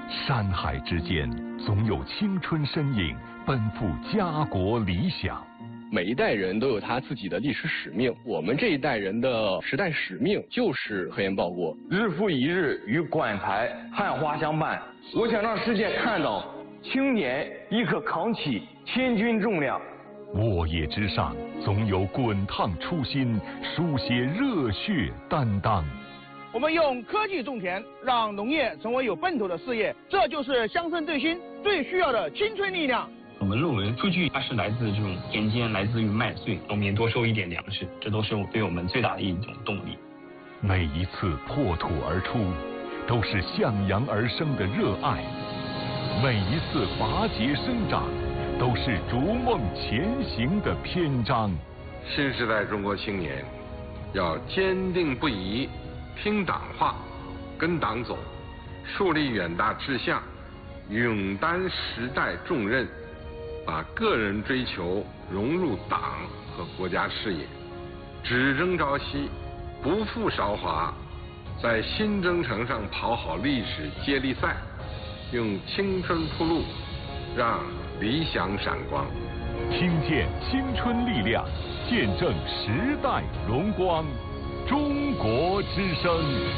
山海之间，总有青春身影奔赴家国理想。 每一代人都有他自己的历史使命，我们这一代人的时代使命就是科研报国。 日复一日与馆台汉花相伴，我想让世界看到青年亦可扛起千钧重量。 沃野之上，总有滚烫初心，书写热血担当。 我们用科技种田，让农业成为有奔头的事业，这就是乡村振兴最需要的青春力量。 我们认为数据它是来自这种田间，来自于麦穗，农民多收一点粮食，这都是对我们最大的一种动力。 每一次破土而出，都是向阳而生的热爱；每一次拔节生长，都是逐梦前行的篇章。 新时代中国青年要坚定不移听党话，跟党走，树立远大志向，勇担时代重任，把个人追求融入党和国家事业，只争朝夕，不负韶华，在新征程上跑好历史接力赛，用青春铺路，让理想闪光。 听见青春力量，见证时代荣光。中国之声，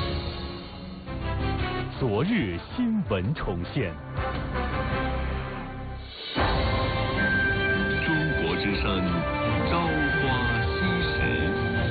昨日新闻重现。中国之声，朝花夕拾。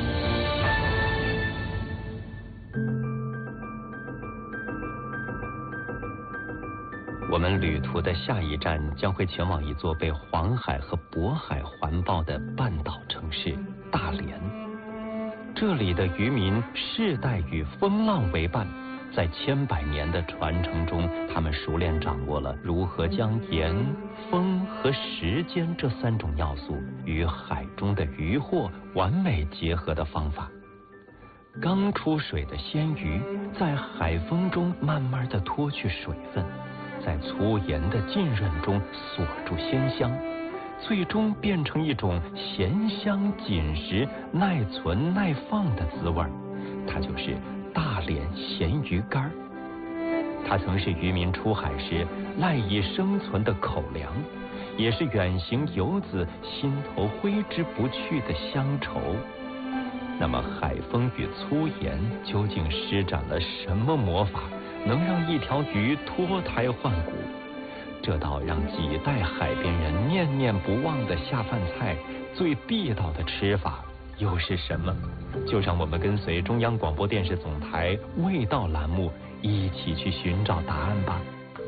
我们旅途的下一站将会前往一座被黄海和渤海环抱的半岛城市——大连。这里的渔民世代与风浪为伴，在千百年的传承中，他们熟练掌握了如何将盐、风和时间这三种要素与海中的渔获完美结合的方法。刚出水的鲜鱼在海风中慢慢地脱去水分，在粗盐的浸润中锁住鲜香，最终变成一种咸香紧实、耐存耐放的滋味。它就是大连咸鱼干。它曾是渔民出海时赖以生存的口粮，也是远行游子心头挥之不去的乡愁。那么海风与粗盐究竟施展了什么魔法，能让一条鱼脱胎换骨？这道让几代海边人念念不忘的下饭菜，最地道的吃法又是什么？就让我们跟随中央广播电视总台味道栏目一起去寻找答案吧。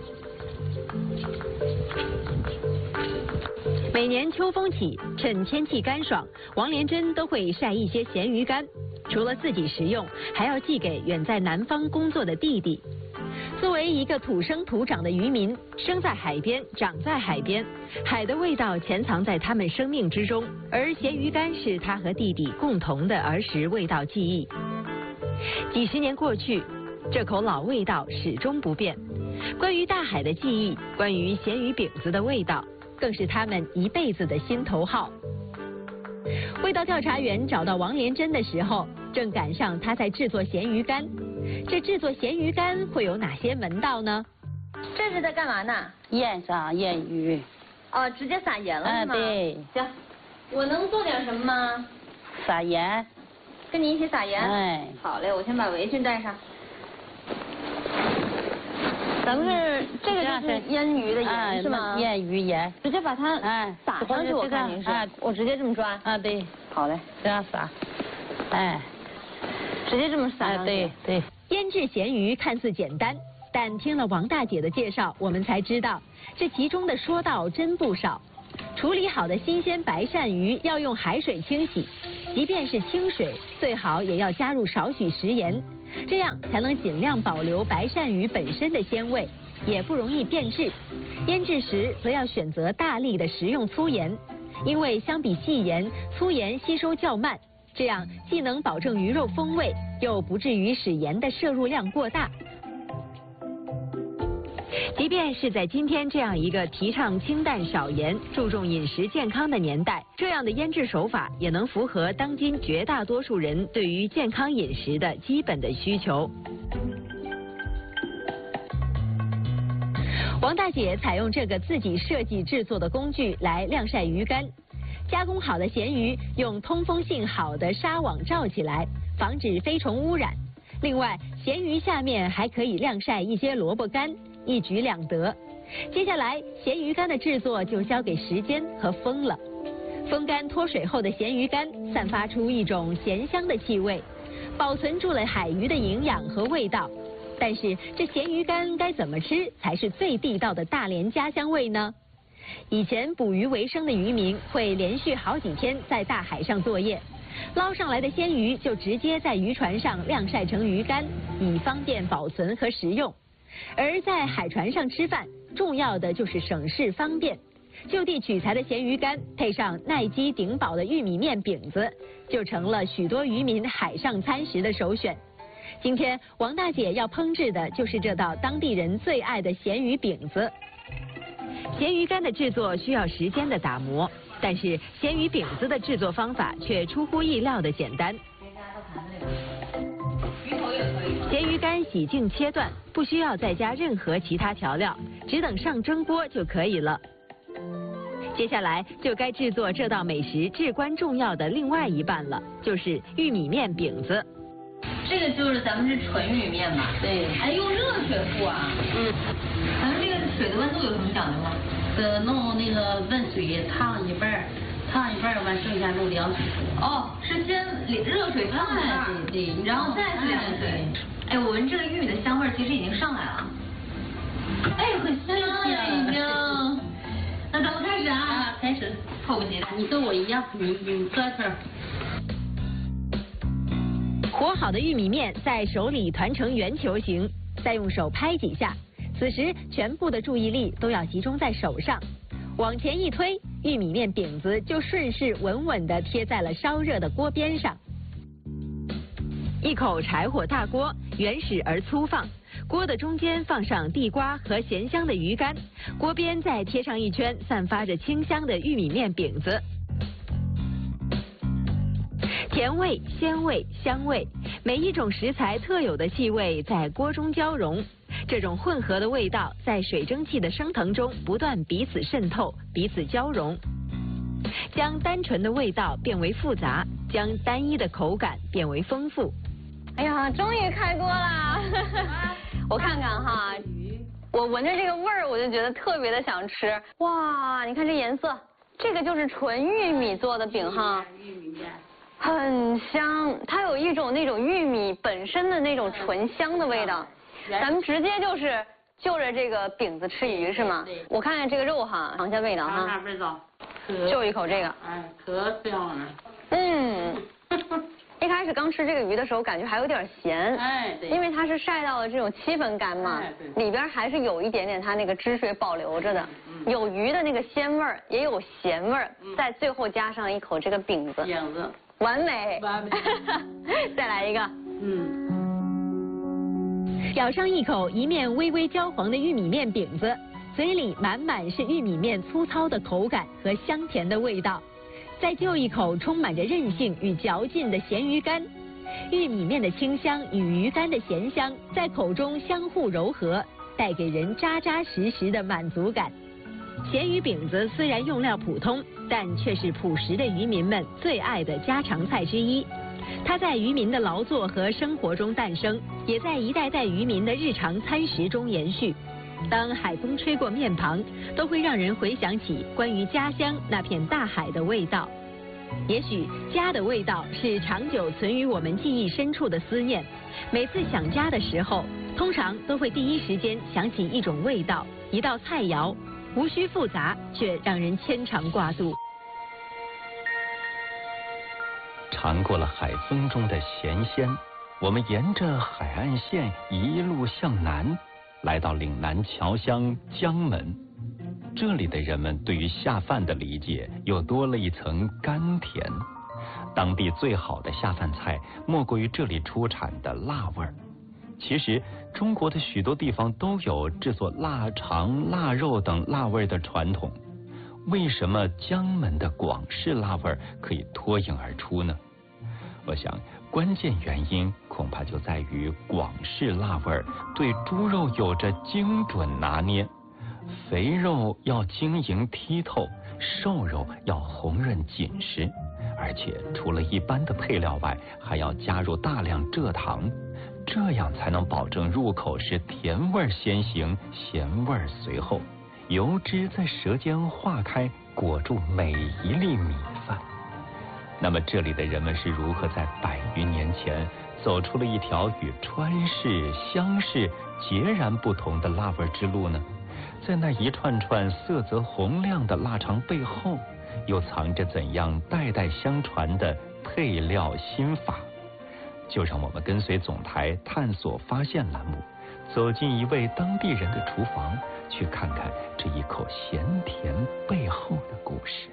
每年秋风起，趁天气干爽，王连珍都会晒一些咸鱼干，除了自己食用，还要寄给远在南方工作的弟弟。作为一个土生土长的渔民，生在海边，长在海边，海的味道潜藏在他们生命之中，而咸鱼干是他和弟弟共同的儿时味道记忆。几十年过去，这口老味道始终不变。关于大海的记忆，关于咸鱼饼子的味道，更是他们一辈子的心头好。味道调查员找到王连珍的时候，正赶上他在制作咸鱼干。这制作咸鱼干会有哪些门道呢？ 这是在干嘛呢？ 腌上腌鱼。 哦，直接撒盐了是吗？ 对。 行，我能做点什么吗？ 撒盐。 跟你一起撒盐？ 哎。 好嘞，我先把围裙戴上。咱们这个就是腌鱼的盐是吗？ 腌鱼盐。 直接把它撒上去，我看您是。我直接这么抓。 啊，对。 好嘞， 这样撒。哎。 直接这么撒上去。 对对。 腌制咸鱼看似简单，但听了王大姐的介绍，我们才知道这其中的说道真不少。处理好的新鲜白鳝鱼要用海水清洗，即便是清水，最好也要加入少许食盐，这样才能尽量保留白鳝鱼本身的鲜味，也不容易变质。腌制时则要选择大粒的食用粗盐，因为相比细盐，粗盐吸收较慢。这样既能保证鱼肉风味，又不至于使盐的摄入量过大。即便是在今天这样一个提倡清淡少盐、注重饮食健康的年代，这样的腌制手法也能符合当今绝大多数人对于健康饮食的基本的需求。 王大姐采用这个自己设计制作的工具来晾晒鱼干，加工好的咸鱼用通风性好的纱网罩起来，防止飞虫污染。另外，咸鱼下面还可以晾晒一些萝卜干，一举两得。接下来，咸鱼干的制作就交给时间和风了。风干脱水后的咸鱼干散发出一种咸香的气味，保存住了海鱼的营养和味道。但是这咸鱼干该怎么吃才是最地道的大连家乡味呢？以前捕鱼为生的渔民会连续好几天在大海上作业，捞上来的鲜鱼就直接在渔船上晾晒成鱼干，以方便保存和食用。而在海船上吃饭，重要的就是省事方便。就地取材的咸鱼干配上耐饥顶饱的玉米面饼子，就成了许多渔民海上餐食的首选。今天王大姐要烹制的就是这道当地人最爱的咸鱼饼子。咸鱼干的制作需要时间的打磨，但是咸鱼饼子的制作方法却出乎意料的简单。咸鱼干洗净切断，不需要再加任何其他调料，只等上蒸锅就可以了。接下来就该制作这道美食至关重要的另外一半了，就是玉米面饼子。 这个就是咱们是纯玉米面嘛，对，还用热水和啊。咱们这个水的温度有什么讲究吗？ 弄那个温水烫一半，完剩下弄凉水。 哦，是先热水烫一半， 对， 然后再是凉水。哎，我闻这个玉米的香味其实已经上来了。哎，很香呀，已经。那咱们开始啊！ 开始， 迫不及待。 你跟我一样，你转圈。 和好的玉米面在手里团成圆球形，再用手拍几下。此时全部的注意力都要集中在手上，往前一推，玉米面饼子就顺势稳稳地贴在了烧热的锅边上。一口柴火大锅，原始而粗放，锅的中间放上地瓜和咸香的鱼干，锅边再贴上一圈散发着清香的玉米面饼子。甜味、鲜味、香味，每一种食材特有的气味在锅中交融，这种混合的味道在水蒸气的升腾中不断彼此渗透、彼此交融，将单纯的味道变为复杂，将单一的口感变为丰富。 哎呀，终于开锅啦！我看看哈，我闻着这个味儿，我就觉得特别的想吃。哇，你看这颜色，这个就是纯玉米做的饼哈。玉米面。很香，它有一种那种玉米本身的那种醇香的味道。咱们直接就着这个饼子吃鱼是吗？对。我看看这个肉哈，尝一下味道哈。尝味道。就一口这个。哎，可香了。一开始刚吃这个鱼的时候，感觉还有点咸。哎，对。因为它是晒到了这种7分干嘛，里边还是有一点点它那个汁水保留着的。有鱼的那个鲜味儿，也有咸味儿，在最后加上一口这个饼子。饼子。完美，完美，再来一个。 咬上一口一面微微焦黄的玉米面饼子，嘴里满满是玉米面粗糙的口感和香甜的味道。再就一口充满着韧性与嚼劲的咸鱼干，玉米面的清香与鱼干的咸香在口中相互柔合，带给人扎扎实实的满足感。咸鱼饼子虽然用料普通，但却是朴实的渔民们最爱的家常菜之一。它在渔民的劳作和生活中诞生，也在一代代渔民的日常餐食中延续。当海风吹过面庞，都会让人回想起关于家乡那片大海的味道。也许家的味道是长久存于我们记忆深处的思念。每次想家的时候，通常都会第一时间想起一种味道，一道菜肴。无需复杂，却让人牵肠挂肚。 尝过了海风中的咸鲜，我们沿着海岸线一路向南，来到岭南侨乡江门。这里的人们对于下饭的理解又多了一层甘甜。当地最好的下饭菜，莫过于这里出产的辣味儿。其实，中国的许多地方都有制作腊肠、腊肉等辣味的传统，为什么江门的广式辣味可以脱颖而出呢？我想，关键原因恐怕就在于广式辣味对猪肉有着精准拿捏， 肥肉要晶莹剔透，瘦肉要红润紧实，而且除了一般的配料外，还要加入大量蔗糖，这样才能保证入口时甜味先行，咸味随后，油脂在舌尖化开，裹住每一粒米饭。那么这里的人们是如何在100余年前走出了一条与川式、湘式截然不同的辣味之路呢？在那一串串色泽红亮的腊肠背后，又藏着怎样代代相传的配料心法？就让我们跟随总台探索发现栏目，走进一位当地人的厨房，去看看这一口咸甜背后的故事。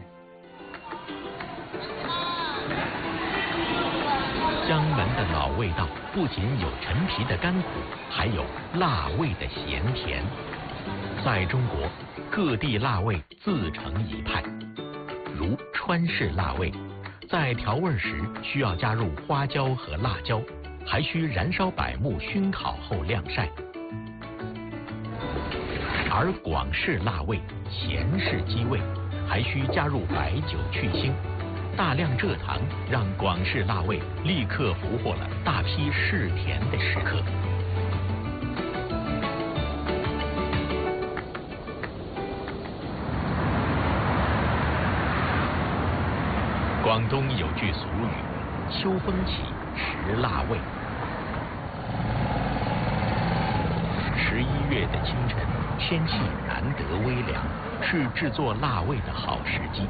江门的老味道不仅有陈皮的甘苦，还有辣味的咸甜。在中国，各地辣味自成一派，如川式辣味，在调味时需要加入花椒和辣椒，还需燃烧柏木熏烤后晾晒。而广式辣味、咸式鸡味，还需加入白酒去腥。大量蔗糖让广式辣味立刻俘获了大批嗜甜的食客。广东有句俗语：“秋风起，食辣味。”11月的清晨，天气难得微凉，是制作辣味的好时机。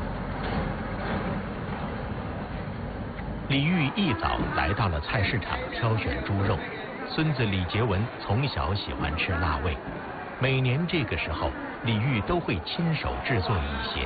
李煜一早来到了菜市场挑选猪肉。孙子李杰文从小喜欢吃辣味，每年这个时候，李煜都会亲手制作一些。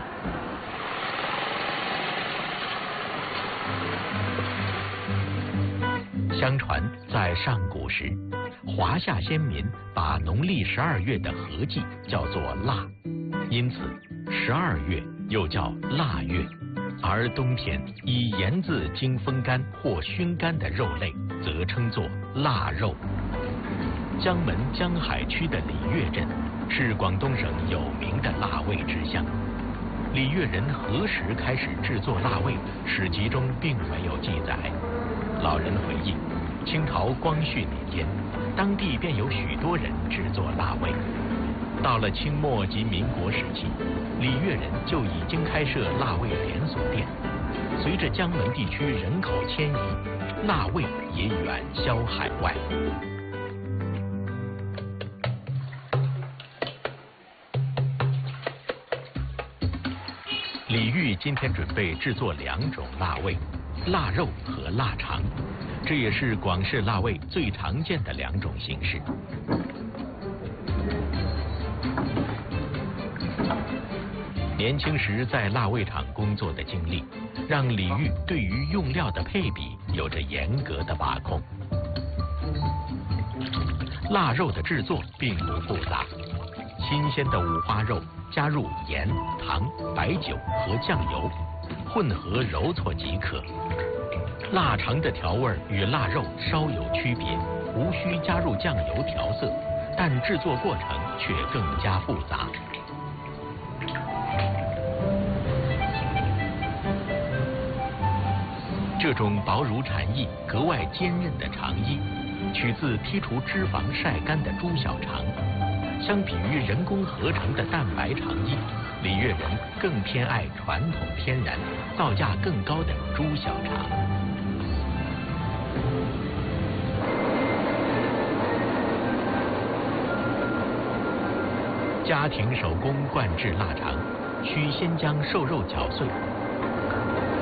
相传在上古时，华夏先民把农历12月的合季叫做腊，因此12月又叫腊月。而冬天以盐渍经风干或熏干的肉类，则称作腊肉。江门江海区的礼乐镇是广东省有名的辣味之乡。礼乐人何时开始制作辣味，史籍中并没有记载。老人回忆，清朝光绪年间，当地便有许多人制作辣味。到了清末及民国时期，礼乐人就已经开设辣味连锁店。随着江门地区人口迁移，辣味也远销海外。李煜今天准备制作2种辣味，腊肉和腊肠，这也是广式辣味最常见的2种形式。年轻时在辣味厂工作的经历，让李煜对于用料的配比有着严格的把控。腊肉的制作并不复杂，新鲜的五花肉加入盐、糖、白酒和酱油，混合揉搓即可。腊肠的调味与腊肉稍有区别，无需加入酱油调色，但制作过程却更加复杂。这种薄如蝉翼、格外坚韧的肠衣，取自剔除脂肪晒干的猪小肠。相比于人工合成的蛋白肠衣，礼乐人更偏爱传统天然、造价更高的猪小肠。家庭手工灌制腊肠，需先将瘦肉绞碎，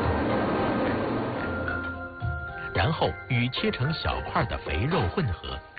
然后与切成小块的肥肉混合，